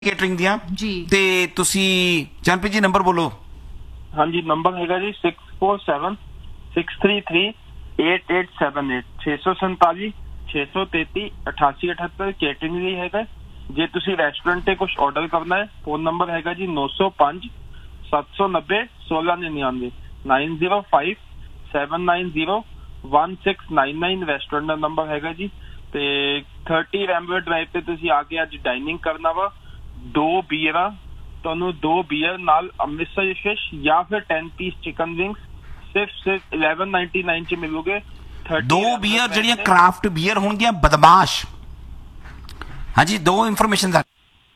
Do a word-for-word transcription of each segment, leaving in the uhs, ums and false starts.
Catering ਦੀਆਂ ਜੀ ਤੇ ਤੁਸੀਂ ਚੰਨਪ੍ਰੀਤ ਜੀ ਨੰਬਰ ਬੋਲੋ। ਹਾਂਜੀ ਨੰਬਰ ਹੈਗਾ G six four seven six three three eight eight seven eight ਛੇ ਸੌ ਸੰਤਾਲੀ ਛੇ ਸੌ ਤੇਤੀ ਅਠਾਸੀ ਅਠੱਤਰ ਕੇਟਰਿੰਗ ਲਈ ਹੈਗਾ। ਜੇ ਤੁਸੀਂ ਰੈਸਟੋਰੈਂਟ ਤੇ ਕੁਝ ਆਰਡਰ ਕਰਨਾ ਹੈ ਫੋਨ ਨੰਬਰ ਹੈਗਾ ਜੀ ਨੌ ਸੌ ਪੰਜ ਸੱਤ ਸੌ ਨੱਬੇ ਸੋਲਾਂ ਨਿਨयानवे nine zero five seven nine zero one six nine nine restaurant ਦਾ ਨੰਬਰ ਹੈਗਾ ਜੀ। ਤੇ ਥਰਟੀ ਰੈਮਬੋ ਡਰਾਈਵ ਤੇ ਤੁਸੀਂ ਆ ਕੇ ਅੱਜ ਡਾਈਨਿੰਗ ਕਰਨਾ ਵਾ। ਦੋ ਬੀਅਰਾਂ ਤੁਹਾਨੂੰ ਦੋ ਬੀਅਰ ਨਾਲ ਅੰਮ੍ਰਿਤਸਰ ਫਿਸ਼ ਜਾਂ ਫਿਰ ਟੈਨ ਪੀਸ ਚਿਕਨ ਵਿੰਗਸ ਸਿਰਫ ਸਿਰਫ ਇਲੈਵਨ ਨਾਈਨਟੀ ਨਾਈਨ ਚ ਮਿਲੂਗੇ। ਦੋ ਬੀਅਰ ਜਿਹੜੀਆਂ ਕ੍ਰਾਫਟ ਬੀਅਰ ਹੋਣਗੀਆਂ ਬਦਮਾਸ਼। ਹਾਂਜੀ ਦੋ ਇਨਫੋਰਮੇਸ਼ਨ ਦਾ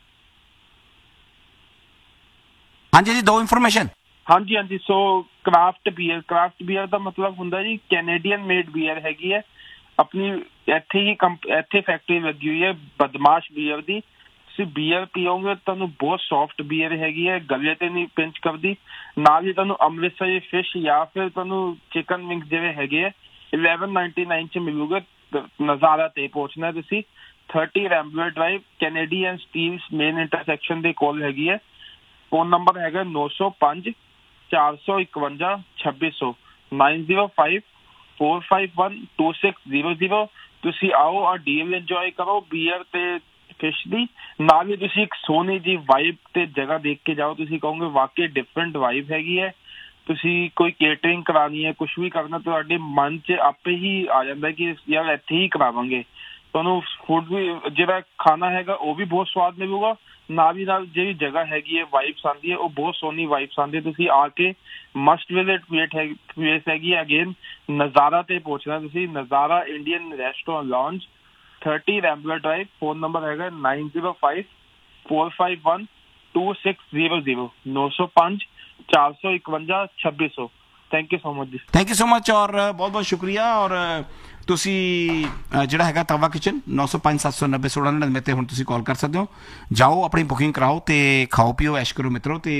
ਹਾਂਜੀ ਜੀ ਦੋ ਇਨਫੋਰਮੇਸ਼ਨ ਹਾਂਜੀ ਹਾਂਜੀ ਸੋ ਕ੍ਰਾਫਟ ਬੀਅਰ ਕ੍ਰਾਫਟ ਬੀਅਰ ਦਾ ਮਤਲਬ ਹੁੰਦਾ ਜੀ ਕੈਨੇਡੀਅਨ ਮੇਡ ਬੀਅਰ ਹੈਗੀ ਹੈ। ਆਪਣੀ ਇੱਥੇ ਹੀ ਇੱਥੇ ਫੈਕਟਰੀ ਲੱਗੀ ਹੋਈ ਹੈ ਬਦਮਾਸ਼ ਬੀਅਰ ਦੀ। ਤੁਸੀਂ ਬੀਅਰ ਪੀਓਗੇ ਤੁਹਾਨੂੰ ਬਹੁਤ ਸੌਫਟ ਬੀਅਰ ਹੈਗੀ ਹੈ, ਗਲੇ ਤੇ ਨਹੀਂ ਪਿੰਚ ਕਰਦੀ। ਨਾਲ ਹੀ ਤੁਹਾਨੂੰ ਅੰਮ੍ਰਿਤਸਰ ਫਿਸ਼ ਜਾਂ ਫਿਰ ਤੁਹਾਨੂੰ ਚਿਕਨ ਵਿੰਗਸ ਜਿਹੜੇ ਹੈਗੇ ਆ ਇਲੈਵਨ ਨਾਈਨਟੀ ਨਾਈਨ ਚ ਮਿਲੂਗੇ। ਨਜ਼ਾਰਾ ਤੇ ਪਹੁੰਚਣਾ ਤੁਸੀਂ thirty ਰੈਮਬਲਰ drive Canadian Steeles main intersection ਦੇ ਕੋਲ ਹੈਗੀ ਹੈ। ਫੋਨ ਨੰਬਰ ਹੈਗਾ ਨੌ ਸੌ ਪੰਜ ਚਾਰ ਸੌ ਇਕਵੰਜਾ ਛੱਬੀ ਸੌ nine zero five four five one two six zero zero. ਤੁਸੀਂ ਆਓ ਔਰ ਡੀਲ ਇੰਜੋਏ ਕਰੋ ਬੀਅਰ ਤੇ ਫਿਸ਼ ਦੀ। ਨਾਲ ਹੀ ਤੁਸੀਂ ਇੱਕ ਸੋਹਣੀ ਜੀ ਵਾਈਬ ਤੇ ਜਗ੍ਹਾ ਦੇਖ ਕੇ ਜਾਓ। ਤੁਸੀਂ ਕਹੋਗੇ ਵਾਕਈ ਡਿਫਰੈਂਟ ਵਾਈਬ ਹੈਗੀ ਹੈ। ਤੁਸੀਂ ਕੋਈ ਕੇਟਰਿੰਗ ਕਰਾਉਣੀ ਹੈ ਕੁਛ ਵੀ ਕਰਨਾ ਤੁਹਾਡੇ ਮਨ 'ਚ ਆਪੇ ਹੀ ਆ ਜਾਂਦਾ ਕਿ ਯਾਰ ਇੱਥੇ ਹੀ ਕਰਾਵਾਂਗੇ। ਤੁਹਾਨੂੰ ਫੂਡ ਵੀ ਜਿਹੜਾ ਖਾਣਾ ਹੈਗਾ ਉਹ ਵੀ ਬਹੁਤ ਸਵਾਦ ਮਿਲੂਗਾ। ਨਾਲ ਹੀ ਨਾਲ ਜਿਹੜੀ ਜਗ੍ਹਾ ਹੈਗੀ ਹੈ ਵਾਈਬਸ ਆਉਂਦੀ ਹੈ ਉਹ ਬਹੁਤ ਸੋਹਣੀ ਵਾਈਬਸ ਆਉਂਦੀ ਹੈ। ਤੁਸੀਂ ਆ ਕੇ ਮਸਟ ਵਿਜ਼ਿਟ ਪਲੇਟ ਹੈ ਪਲੇਸ ਹੈਗੀ ਹੈ ਅਗੇਨ ਨਜ਼ਾਰਾ ਤੇ ਪਹੁੰਚਣਾ ਤੁਸੀਂ। ਨਜ਼ਾਰਾ Indian restaurant lounge thirty ਰੈਮਬਲਰ drive. Phone number ਹੈਗਾ nine zero five four five one two six zero zero ਨੌ ਸੌ ਪੰਜ ਚਾਰ ਸੌ ਇਕਵੰਜਾ ਛੱਬੀ ਸੌ। ਥੈਂਕ ਯੂ ਸੋ ਮਚ ਜੀ। ਥੈਂਕ ਯੂ ਸੋ ਮਚ ਔਰ ਬਹੁਤ ਬਹੁਤ ਸ਼ੁਕਰੀਆ। ਔਰ ਤੁਸੀਂ ਜਿਹੜਾ ਹੈਗਾ ਤਵਾ ਕਿਚਨ ਨੌ ਸੌ ਪੰਜ ਸੱਤ ਸੌ ਨੱਬੇ ਸੋਲਾਂ ਨੜਿਨਵੇਂ ਤੇ ਹੁਣ ਤੁਸੀਂ ਕਾਲ ਕਰ ਸਕਦੇ ਹੋ। ਜਾਓ ਆਪਣੀ ਬੁਕਿੰਗ ਕਰਾਓ ਤੇ ਖਾਓ ਪੀਓ ਐਸ਼ ਕਰੋ ਮਿੱਤਰੋ। ਤੇ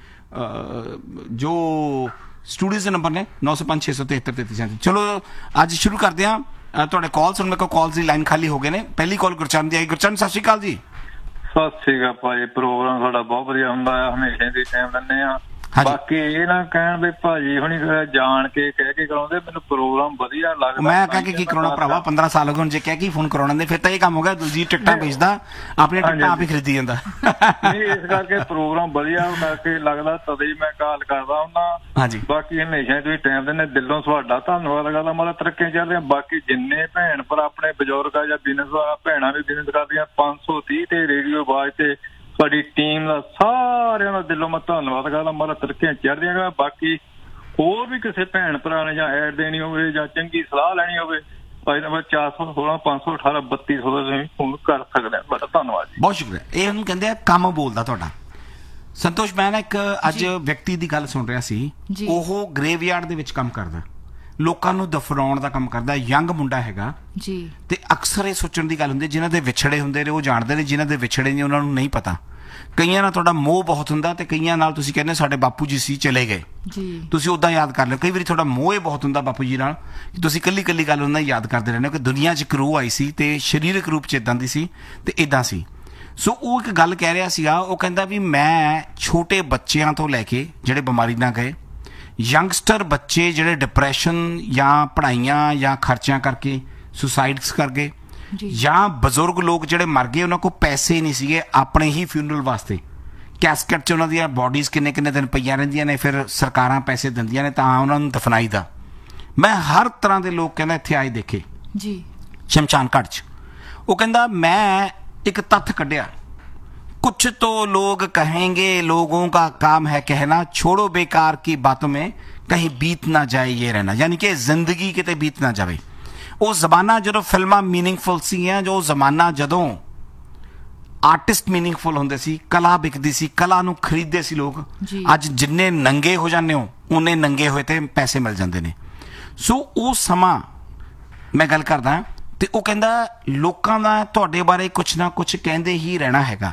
ਜੋ ਸਟੂਡੀਓ ਦੇ ਨੰਬਰ ਨੇ ਨੌ ਸੌ ਪੰਜ ਛੇ ਸੌ ਤਿਹੱਤਰ ਤੇਤੀ ਸੈਂਤੀ। ਚਲੋ ਅੱਜ ਸ਼ੁਰੂ ਕਰਦੇ ਹਾਂ ਤੁਹਾਡੇ ਕਾਲਸ। ਹੁਣ ਮੇਰੇ ਕੋਲ ਕਾਲਸ ਦੀ ਲਾਈਨ ਖਾਲੀ ਹੋ ਗਏ ਨੇ। ਪਹਿਲੀ ਕਾਲ ਗੁਰਚਰਨ ਦੀ ਆਈ। ਗੁਰਚਰਨ ਸਤਿ ਸ਼੍ਰੀ ਅਕਾਲ ਜੀ। ਸਤਿ ਸ਼੍ਰੀ ਅਕਾਲ ਭਾਜੀ। ਪ੍ਰੋਗਰਾਮ ਸਾਡਾ ਬਹੁਤ ਵਧੀਆ ਹੁੰਦਾ ਆ ਹਮੇਸ਼ਾ ਦੀ ਟਾਈਮ ਲੈਂਦੇ ਆ। ਬਾਕੀ ਇਹ ਨਾ ਕਹਿਣ ਵੀ ਭਾਜੀ ਹੁਣੀ ਜਾਣ ਕੇ ਕਹਿ ਕੇ ਕਰਾਉਂਦੇ ਮੈਨੂੰ ਪ੍ਰੋਗਰਾਮ ਵਧੀਆ ਲੱਗਦਾ। ਮੈਂ ਕਹਿ ਕੇ ਕੀ ਕਰਾਉਣਾ ਭਰਾਵਾ ਪੰਦਰਾਂ ਸਾਲ ਹੋ ਗਏ ਹੁਣ ਜੇ ਕਹਿ ਕੇ ਫੋਨ ਕਰਾਉਣਾ ਦੇ ਫਿਰ ਤਾਂ ਇਹ ਕੰਮ ਹੋ ਗਿਆ ਦੂਜੀ ਟਿਕਟਾਂ ਵੇਚਦਾ ਆਪਣੀਆਂ ਟਿਕਟਾਂ ਆਪ ਹੀ ਖਰੀਦੀ ਜਾਂਦਾ। ਨਹੀਂ ਇਸ ਕਰਕੇ ਪ੍ਰੋਗਰਾਮ ਵਧੀਆ ਕਰਕੇ ਲੱਗਦਾ ਤਦੇ ਹੀ ਮੈਂ ਕਾਲ ਕਰਦਾ ਹੁੰਦਾ। ਹਾਂਜੀ ਬਾਕੀ ਹਮੇਸ਼ਾ ਤੁਸੀਂ ਟਾਈਮ ਦਿੰਦੇ ਦਿਲੋਂ ਤੁਹਾਡਾ ਧੰਨਵਾਦ ਕਰਦਾ। ਮਤਲਬ ਤਰੱਕੀਆਂ ਚੱਲ ਰਹੀਆਂ। ਬਾਕੀ ਜਿੰਨੇ ਭੈਣ ਭਰਾ ਆਪਣੇ ਬਜ਼ੁਰਗ ਆ ਜਾਂ ਬਿਜ਼ਨਸ ਭੈਣਾਂ ਵੀ ਬਿਜ਼ਨਸ ਕਰਦੀਆਂ ਪੰਜ ਸੌ ਤੀਹ ਤੇ ਰੇਡੀਓ ਆਵਾਜ਼ ਤੇ ਤੁਹਾਡੀ ਟੀਮ ਦਾ ਸਾਰਿਆਂ ਦਾ ਦਿਲੋਂ ਮੈਂ ਧੰਨਵਾਦ ਕਰਦਾ। ਮੇਰਾ ਤਰੱਕੀਆਂ ਚੜ੍ਹਦੀਆਂ। ਬਾਕੀ ਹੋਰ ਵੀ ਕਿਸੇ ਭੈਣ ਭਰਾ ਨੇ ਜਾਂ ਐਡ ਦੇਣੀ ਹੋਵੇ ਜਾਂ ਚੰਗੀ ਸਲਾਹ ਲੈਣੀ ਹੋਵੇ ਭਾਈ ਨੰਬਰ ਚਾਰ ਸੌ ਸੋਲਾਂ ਪੰਜ ਸੌ ਅਠਾਰਾਂ ਬੱਤੀ ਸੌ ਦਾ ਤੁਸੀਂ ਫੋਨ ਕਰ ਸਕਦੇ ਹੋ। ਬੜਾ ਧੰਨਵਾਦ ਜੀ। ਬਹੁਤ ਸ਼ੁਕਰੀਆ। ਇਹ ਉਹਨੂੰ ਕਹਿੰਦੇ ਆ ਕੰਮ ਬੋਲਦਾ ਤੁਹਾਡਾ। ਸੰਤੋਸ਼ ਮੈਂ ਨਾ ਇੱਕ ਅੱਜ ਵਿਅਕਤੀ ਦੀ ਗੱਲ ਸੁਣ ਰਿਹਾ ਸੀ। ਉਹ ਗਰੇਵਯਾਰਡ ਦੇ ਵਿੱਚ ਕੰਮ ਕਰਦਾ ਲੋਕਾਂ ਨੂੰ ਦਫਨਾਉਣ ਦਾ ਕੰਮ ਕਰਦਾ। ਯੰਗ ਮੁੰਡਾ ਹੈਗਾ ਜੀ ਤੇ ਅਕਸਰ ਇਹ ਸੋਚਣ ਦੀ ਗੱਲ ਹੁੰਦੀ ਜਿਨ੍ਹਾਂ ਦੇ ਵਿਛੜੇ ਹੁੰਦੇ ਨੇ ਉਹ ਜਾਣਦੇ ਨੇ ਜਿਨ੍ਹਾਂ ਦੇ ਵਿਛੜੇ ਨੇ ਉਹਨਾਂ ਨੂੰ ਨਹੀਂ ਪਤਾ। ਕਈਆਂ ਨਾਲ ਤੁਹਾਡਾ ਮੋਹ ਬਹੁਤ ਹੁੰਦਾ ਤੇ ਕਈਆਂ ਨਾਲ ਤੁਸੀਂ ਕਹਿੰਦੇ ਸਾਡੇ ਬਾਪੂ ਜੀ ਸੀ ਚਲੇ ਗਏ ਜੀ ਤੁਸੀਂ ਉੱਦਾਂ ਯਾਦ ਕਰ ਲਿਓ। ਕਈ ਵਾਰੀ ਤੁਹਾਡਾ ਮੋਹ ਇਹ ਬਹੁਤ ਹੁੰਦਾ ਬਾਪੂ ਜੀ ਨਾਲ ਤੁਸੀਂ ਇਕੱਲੀ ਇਕੱਲੀ ਗੱਲ ਉਹਨਾਂ ਯਾਦ ਕਰਦੇ ਰਹਿੰਦੇ ਹੋ ਕਿ ਦੁਨੀਆ 'ਚ ਇੱਕ ਰੂਹ ਆਈ ਸੀ ਤੇ ਸਰੀਰਕ ਰੂਪ 'ਚ ਇੱਦਾਂ ਦੀ ਸੀ ਤੇ ਇੱਦਾਂ ਸੀ। ਸੋ ਉਹ ਇੱਕ ਗੱਲ ਕਹਿ ਰਿਹਾ ਸੀਗਾ। ਉਹ ਕਹਿੰਦਾ ਵੀ ਮੈਂ ਛੋਟੇ ਬੱਚਿਆਂ ਤੋਂ ਲੈ ਕੇ ਜਿਹੜੇ ਬਿਮਾਰੀ ਨਾਲ ਗਏ ਯੰਗਸਟਰ ਬੱਚੇ ਜਿਹੜੇ ਡਿਪਰੈਸ਼ਨ ਜਾਂ ਪੜ੍ਹਾਈਆਂ ਜਾਂ ਖਰਚਿਆਂ ਕਰਕੇ ਸੁਸਾਈਡਸ ਕਰ ਗਏ ਜਾਂ ਬਜ਼ੁਰਗ ਲੋਕ ਜਿਹੜੇ ਮਰ ਗਏ ਉਹਨਾਂ ਕੋਲ ਪੈਸੇ ਨਹੀਂ ਸੀਗੇ ਆਪਣੇ ਹੀ ਫਿਊਨਰਲ ਵਾਸਤੇ। ਕੈਸਕਟ 'ਚ ਉਹਨਾਂ ਦੀਆਂ ਬੋਡੀਜ਼ ਕਿੰਨੇ ਕਿੰਨੇ ਦਿਨ ਪਈਆਂ ਰਹਿੰਦੀਆਂ ਨੇ ਫਿਰ ਸਰਕਾਰਾਂ ਪੈਸੇ ਦਿੰਦੀਆਂ ਨੇ ਤਾਂ ਉਹਨਾਂ ਨੂੰ ਦਫਨਾਈ ਦਾ। ਮੈਂ ਹਰ ਤਰ੍ਹਾਂ ਦੇ ਲੋਕ ਕਹਿੰਦਾ ਇੱਥੇ ਆਏ ਦੇਖੇ ਜੀ ਸ਼ਮਸ਼ਾਨ ਘਾਟ 'ਚ। ਉਹ ਕਹਿੰਦਾ ਮੈਂ ਇੱਕ ਤੱਥ ਕੱਢਿਆ कुछ तो लोग कहेंगे लोगों का काम है कहना छोड़ो बेकार की बातों में कहीं बीत ना जाए ये रहना। यानी कि जिंदगी किते बीत ना जाए। वो जमाना जो फिल्मां मीनिंगफुल सी जो जमाना जदों आर्टिस्ट मीनिंगफुल होंदे सी कला बिकदी सी कला नूं खरीददे सी लोग। अज जिन्ने नंगे हो जाते हो उन्ने नंगे होए ते पैसे मिल जाते हैं। सो वो समा मैं गल करदा ते वो कहंदा लोकां दा तुहाडे बारे कुछ ना कुछ कहंदे ही रहना हैगा।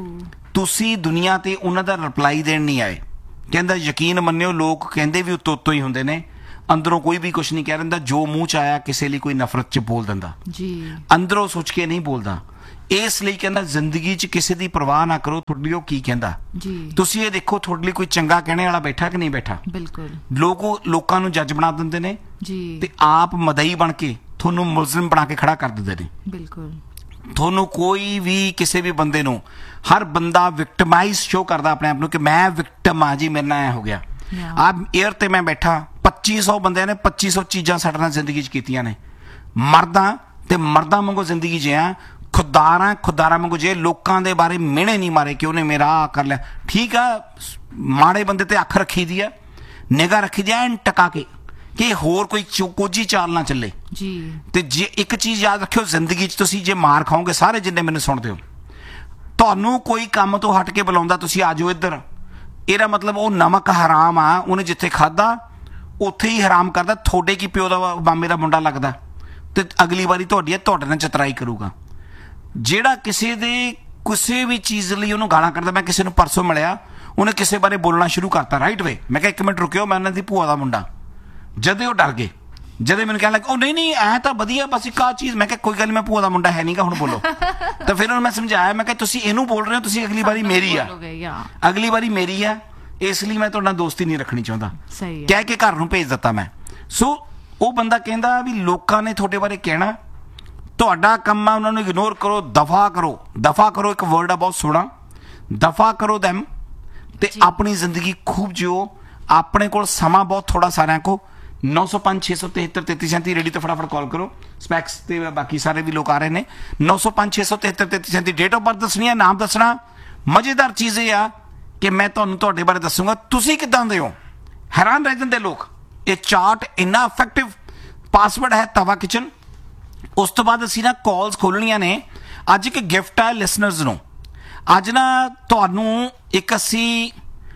ਤੁਸੀਂ ਦੁਨੀਆ ਤੇ ਉਹਨਾਂ ਦਾ ਰਿਪਲਾਈ ਦੇਣ ਨਹੀਂ ਆਏ। ਕਹਿੰਦਾ ਯਕੀਨ ਮੰਨਿਓ ਲੋਕ ਕਹਿੰਦੇ ਵੀ ਉੱਤੋਂ ਉੱਤੋਂ ਹੀ ਹੁੰਦੇ ਨੇ ਅੰਦਰੋਂ ਕੋਈ ਵੀ ਕੁਛ ਨਹੀਂ ਕਹਿ ਰਹਿੰਦਾ। ਜੋ ਮੂੰਹ 'ਚ ਆਇਆ ਕਿਸੇ ਲਈ ਕੋਈ ਨਫ਼ਰਤ 'ਚ ਬੋਲ ਦਿੰਦਾ ਜੀ ਅੰਦਰੋਂ ਸੋਚ ਕੇ ਨਹੀਂ ਬੋਲਦਾ। ਇਸ ਲਈ ਕਹਿੰਦਾ ਜ਼ਿੰਦਗੀ 'ਚ ਕਿਸੇ ਦੀ ਪਰਵਾਹ ਨਾ ਕਰੋ, ਤੁਹਾਡੀ ਉਹ ਕੀ ਕਹਿੰਦਾ ਜੀ। ਤੁਸੀਂ ਇਹ ਦੇਖੋ ਤੁਹਾਡੇ ਲਈ ਕੋਈ ਚੰਗਾ ਕਹਿਣੇ ਵਾਲਾ ਬੈਠਾ ਕਿ ਨਹੀਂ ਬੈਠਾ। ਬਿਲਕੁਲ। ਲੋਕ ਲੋਕਾਂ ਨੂੰ ਜੱਜ ਬਣਾ ਦਿੰਦੇ ਨੇ ਜੀ ਤੇ ਆਪ ਮਦਈ ਬਣ ਕੇ ਤੁਹਾਨੂੰ ਮੁਲਜ਼ਮ ਬਣਾ ਕੇ ਖੜਾ ਕਰ ਦਿੰਦੇ ਨੇ। ਬਿਲਕੁਲ। ਤੁਹਾਨੂੰ ਕੋਈ ਵੀ ਕਿਸੇ ਵੀ ਬੰਦੇ ਨੂੰ, ਹਰ ਬੰਦਾ ਵਿਕਟਮਾਈਜ਼ ਸ਼ੋ ਕਰਦਾ ਆਪਣੇ ਆਪ ਨੂੰ ਕਿ ਮੈਂ ਵਿਕਟਮ ਆ ਜੀ, ਮੇਰੇ ਨਾਲ ਐ ਹੋ ਗਿਆ। ਆ 에ਅਰ ਤੇ ਮੈਂ ਬੈਠਾ, ਪੱਚੀ ਸੌ ਬੰਦਿਆਂ ਨੇ ਪੱਚੀ ਸੌ ਚੀਜ਼ਾਂ ਸਾਡੇ ਨਾਲ ਜ਼ਿੰਦਗੀ 'ਚ ਕੀਤੀਆਂ ਨੇ। ਮਰਦਾਂ ਤੇ ਮਰਦਾਂ ਵਾਂਗੂ ਜ਼ਿੰਦਗੀ 'ਚ ਆ, ਖੁਦਾਰਾਂ ਖੁਦਾਰਾਂ ਵਾਂਗੂ ਜੇ ਲੋਕਾਂ ਦੇ ਬਾਰੇ ਮਿਹਣੇ ਨਹੀਂ ਮਾਰੇ ਕਿ ਉਹਨੇ ਮੇਰਾ ਆ ਕਰ ਲਿਆ। ਠੀਕ ਆ, ਮਾੜੇ ਬੰਦੇ ਤੇ ਅੱਖ ਰੱਖੀ ਦੀ ਆ, ਨਿਗਾਹ ਰੱਖੀ ਦੀ ਐਨ ਟਕਾ ਕੇ ਕਿ ਹੋਰ ਕੋਈ ਕੋਝੀ ਚਾਲ ਨਾ ਚੱਲੇ ਜੀ। ਤੇ ਜੇ ਇੱਕ ਚੀਜ਼ ਯਾਦ ਰੱਖਿਓ, ਜ਼ਿੰਦਗੀ 'ਚ ਤੁਸੀਂ ਜੇ ਮਾਰ ਖਾਓਗੇ, ਸਾਰੇ ਜਿੰਨੇ ਮੈਨੂੰ ਸੁਣਦੇ ਹੋ, ਤੁਹਾਨੂੰ ਕੋਈ ਕੰਮ ਤੋਂ ਹਟ ਕੇ ਬੁਲਾਉਂਦਾ ਤੁਸੀਂ ਆ ਜਾਓ ਇੱਧਰ, ਇਹਦਾ ਮਤਲਬ ਉਹ ਨਮਕ ਹਰਾਮ ਆ, ਉਹਨੇ ਜਿੱਥੇ ਖਾਦਾ ਉੱਥੇ ਹੀ ਹਰਾਮ ਕਰਦਾ। ਤੁਹਾਡੇ ਕੀ ਪਿਓ ਦਾ ਮਾਮੇ ਦਾ ਮੁੰਡਾ ਲੱਗਦਾ ਤੇ ਅਗਲੀ ਵਾਰੀ ਤੁਹਾਡੀ ਤੁਹਾਡੇ ਨਾਲ ਚਤਰਾਈ ਕਰੂਗਾ। ਜਿਹੜਾ ਕਿਸੇ ਦੇ ਕਿਸੇ ਵੀ ਚੀਜ਼ ਲਈ ਉਹਨੂੰ ਗਾਲਾਂ ਕਰਦਾ, ਮੈਂ ਕਿਸੇ ਨੂੰ ਪਰਸੋਂ ਮਿਲਿਆ, ਉਹਨੇ ਕਿਸੇ ਬਾਰੇ ਬੋਲਣਾ ਸ਼ੁਰੂ ਕਰਤਾ ਰਾਈਟ ਵੇ। ਮੈਂ ਕਿਹਾ ਇੱਕ ਮਿੰਟ ਰੁਕਿਓ, ਮੈਂ ਉਹਨਾਂ ਦੀ ਭੂਆ ਦਾ ਮੁੰਡਾ। ਜਦੇ ਉਹ ਡਰ ਗਏ, ਜਦੇ ਮੈਨੂੰ ਕਹਿਣ ਲੱਗ ਉਹ ਨਹੀਂ ਨਹੀਂ ਐ ਤਾਂ ਵਧੀਆ, ਬਸ ਇੱਕ ਆ ਚੀਜ਼। ਮੈਂ ਕਿਹਾ ਕੋਈ ਗੱਲ, ਮੈਂ ਭੂਆ ਦਾ ਮੁੰਡਾ ਹੈ ਨਹੀਂਗਾ, ਹੁਣ ਬੋਲੋ। ਤਾਂ ਫਿਰ ਉਹਨੂੰ ਮੈਂ ਸਮਝਾਇਆ, ਮੈਂ ਕਿਹਾ ਤੁਸੀਂ ਇਹਨੂੰ ਬੋਲ ਰਹੇ ਹੋ, ਤੁਸੀਂ ਅਗਲੀ ਵਾਰੀ ਮੇਰੀ ਆ, ਅਗਲੀ ਵਾਰੀ ਮੇਰੀ ਆ, ਇਸ ਲਈ ਮੈਂ ਤੁਹਾਡੇ ਨਾਲ ਦੋਸਤੀ ਨਹੀਂ ਰੱਖਣੀ ਚਾਹੁੰਦਾ। ਕਹਿ ਕੇ ਘਰ ਨੂੰ ਭੇਜ ਦਿੱਤਾ ਮੈਂ। ਸੋ ਉਹ ਬੰਦਾ ਕਹਿੰਦਾ ਵੀ ਲੋਕਾਂ ਨੇ ਤੁਹਾਡੇ ਬਾਰੇ ਕਹਿਣਾ, ਤੁਹਾਡਾ ਕੰਮ ਆ ਉਹਨਾਂ ਨੂੰ ਇਗਨੋਰ ਕਰੋ, ਦਫਾ ਕਰੋ। ਦਫਾ ਕਰੋ ਇੱਕ ਵਰਡ ਆ ਬਹੁਤ ਸੋਹਣਾ, ਦਫਾ ਕਰੋ ਦੈਮ, ਤੇ ਆਪਣੀ ਜ਼ਿੰਦਗੀ ਖੂਬ ਜਿਓ। ਆਪਣੇ ਕੋਲ ਸਮਾਂ ਬਹੁਤ ਥੋੜਾ ਸਾਰਿਆਂ ਕੋ। ਨੌ ਸੌ ਪੰਜ ਛੇ ਸੌ ਤਿਹੱਤਰ ਤੇਤੀ ਸੈਂਤੀ ਰੇਡੀ ਤੇ ਫਟਾਫਟ ਕਾਲ ਕਰੋ। ਸਪੈਕਸ ਤੇ ਬਾਕੀ ਸਾਰੇ ਵੀ ਲੋਕ ਆ ਰਹੇ ਨੇ। ਨੌ ਸੌ ਪੰਜ ਛੇ ਸੌ ਤਿਹੱਤਰ ਤੇਤੀ ਸੈਂਤੀ ਡੇਟ ਆਫ ਬਰਥ ਦੱਸਣੀ ਹੈ, ਨਾਮ ਦੱਸਣਾ। ਮਜ਼ੇਦਾਰ ਚੀਜ਼ ਇਹ ਆ ਕਿ ਮੈਂ ਤੁਹਾਨੂੰ ਤੁਹਾਡੇ ਬਾਰੇ ਦੱਸੂਗਾ, ਤੁਸੀਂ ਕਿੱਦਾਂ ਦੇ ਹੋ। ਹੈਰਾਨ ਰਹਿ ਜਾਂਦੇ ਲੋਕ। ਇਹ ਚਾਰਟ ਇੰਨਾ ਇਫੈਕਟਿਵ। ਪਾਸਵਰਡ ਹੈ ਤਵਾ ਕਿਚਨ। ਉਸ ਤੋਂ ਬਾਅਦ ਅਸੀਂ ਨਾ ਕਾਲਸ ਖੋਲਣੀਆਂ ਨੇ। ਅੱਜ ਇੱਕ ਗਿਫਟ ਹੈ ਲਿਸਨਰਸ ਨੂੰ। ਅੱਜ ਨਾ ਤੁਹਾਨੂੰ ਇੱਕ ਅਸੀਂ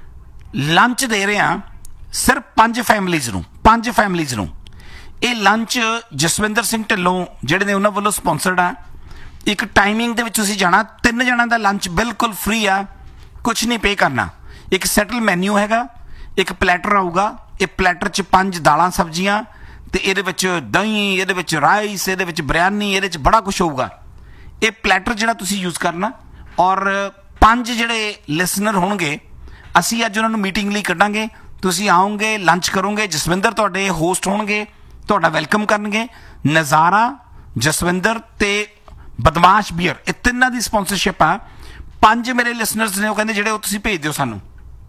ਲੰਚ ਦੇ ਰਹੇ ਹਾਂ ਸਿਰਫ ਪੰਜ ਫੈਮਲੀਜ਼ ਨੂੰ। ਪੰਜ ਫੈਮਲੀਜ਼ ਨੂੰ ਇਹ ਲੰਚ ਜਸਵਿੰਦਰ ਸਿੰਘ ਢਿੱਲੋਂ ਜਿਹੜੇ ਨੇ ਉਹਨਾਂ ਵੱਲੋਂ ਸਪਾਂਸਰਡ ਆ। ਇੱਕ ਟਾਈਮਿੰਗ ਦੇ ਵਿੱਚ ਤੁਸੀਂ ਜਾਣਾ, ਤਿੰਨ ਜਣਾਂ ਦਾ ਲੰਚ ਬਿਲਕੁਲ ਫ੍ਰੀ ਆ, ਕੁਛ ਨਹੀਂ ਪੇ ਕਰਨਾ। ਇੱਕ ਸੈਟਲ ਮੈਨਿਊ ਹੈਗਾ, ਇੱਕ ਪਲੈਟਰ ਆਊਗਾ। ਇਹ ਪਲੈਟਰ 'ਚ ਪੰਜ ਦਾਲਾਂ ਸਬਜ਼ੀਆਂ ਤੇ ਇਹਦੇ ਵਿੱਚ ਦਹੀਂ, ਇਹਦੇ ਵਿੱਚ ਰਾਈਸ, ਇਹਦੇ ਵਿੱਚ ਬਿਰਿਆਨੀ, ਇਹਦੇ 'ਚ ਬੜਾ ਕੁਛ ਹੋਊਗਾ। ਇਹ ਪਲੈਟਰ ਜਿਹੜਾ ਤੁਸੀਂ ਯੂਜ਼ ਕਰਨਾ। ਔਰ ਪੰਜ ਜਿਹੜੇ ਲਿਸਨਰ ਹੋਣਗੇ ਅਸੀਂ ਅੱਜ ਉਹਨਾਂ ਨੂੰ ਮੀਟਿੰਗ ਲਈ ਕੱਢਾਂਗੇ। ਤੁਸੀਂ ਆਓਗੇ, ਲੰਚ ਕਰੋਗੇ, ਜਸਵਿੰਦਰ ਤੁਹਾਡੇ ਹੋਸਟ ਹੋਣਗੇ, ਤੁਹਾਡਾ ਵੈਲਕਮ ਕਰਨਗੇ। ਨਜ਼ਾਰਾ, ਜਸਵਿੰਦਰ ਤੇ ਬਦਮਾਸ਼ ਬੀਅਰ, ਇਹ ਤਿੰਨਾਂ ਦੀ ਸਪਾਂਸਰਸ਼ਿਪ ਆ। ਪੰਜ ਮੇਰੇ ਲਿਸਨਰਸ ਨੇ, ਉਹ ਕਹਿੰਦੇ ਜਿਹੜੇ ਉਹ ਤੁਸੀਂ ਭੇਜ ਦਿਓ ਸਾਨੂੰ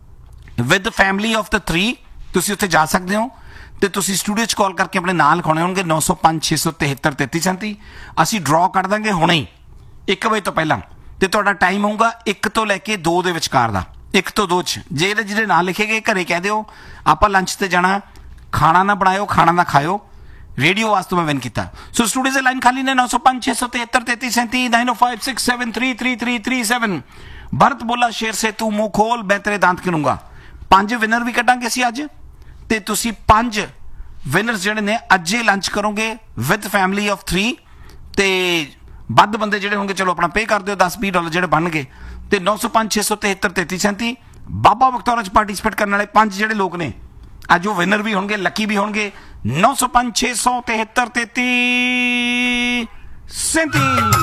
with family of the three. ਤੁਸੀਂ ਉੱਥੇ ਜਾ ਸਕਦੇ ਹੋ ਤੇ ਤੁਸੀਂ ਸਟੂਡੀਓ 'ਚ ਕਾਲ ਕਰਕੇ ਆਪਣੇ ਨਾਂ ਲਿਖਾਉਣੇ ਹੋਣਗੇ। ਨੌ ਸੌ ਪੰਜ ਛੇ ਸੌ ਤਿਹੱਤਰ ਤੇਤੀ ਸੈਂਤੀ। ਅਸੀਂ ਡਰਾਅ ਕਰ ਦਾਂਗੇ ਹੁਣੇ ਹੀ ਇੱਕ ਵਜੇ ਤੋਂ ਪਹਿਲਾਂ, ਤੇ ਤੁਹਾਡਾ ਟਾਈਮ ਹੋਊਗਾ ਇੱਕ ਤੋਂ ਲੈ ਕੇ ਦੋ ਦੇ ਵਿਚਕਾਰ ਦਾ, ਇੱਕ ਤੋਂ ਦੋ 'ਚ। ਜੇ ਇਹਦੇ ਜਿਹੜੇ ਨਾਂ ਲਿਖੇ ਗਏ ਘਰੇ ਕਹਿ ਦਿਓ ਆਪਾਂ ਲੰਚ ਤੇ ਜਾਣਾ, ਖਾਣਾ ਨਾ ਬਣਾਇਓ, ਖਾਣਾ ਨਾ ਖਾਇਓ। ਰੇਡੀਓ ਵਾਸਤੇ ਮੈਂ ਵਿਨ ਕੀਤਾ। ਸੋ ਸਟੂਡੀਓ ਦੀ ਲਾਈਨ ਖਾਲੀ ਨੇ ਨੌ ਸੌ ਪੰਜ ਛੇ ਸੌ ਤਿਹੱਤਰ ਤੇਤੀ ਸੈਂਤੀ ਨਾइन ओ five six seven three three three three seven. Bharat बोला शेर से तू मुंह खोल मैं तेरे दांत गिनूंगा। ਪੰਜ ਵਿਨਰ ਵੀ ਕੱਢਾਂਗੇ ਅਸੀਂ ਅੱਜ, ਤੇ ਤੁਸੀਂ ਪੰਜ ਵਿਨਰਸ ਜਿਹੜੇ ਨੇ ਅੱਜ ਹੀ ਲੰਚ ਕਰੋਗੇ ਵਿਦ ਫੈਮਿਲੀ ਆਫ ਥਰੀ। ਤੇ ਵੱਧ ਬੰਦੇ ਜਿਹੜੇ ਹੋਣਗੇ ਚਲੋ ਆਪਣਾ ਪੇ ਕਰ ਦਿਓ, ਦਸ ਵੀਹ ਡਾਲਰ ਜਿਹੜੇ ਬਣਨਗੇ। ਤੇ ਨੌ ਸੌ ਪੰਜ ਛੇ ਸੌ ਤਿਹੱਤਰ ਤੇਤੀ ਸੈਂਤੀ ਬਾਬਾ ਬਖਤੌਰ 'ਚ ਪਾਰਟੀਸਪੇਟ ਕਰਨ ਵਾਲੇ ਪੰਜ ਜਿਹੜੇ ਲੋਕ ਨੇ ਅੱਜ ਉਹ ਵਿਨਰ ਵੀ ਹੋਣਗੇ, ਲੱਕੀ ਵੀ ਹੋਣਗੇ। ਨੌ ਸੌ ਪੰਜ ਛੇ ਸੌ ਤਿਹੱਤਰ ਤੇਤੀ ਸੈਂਤੀ।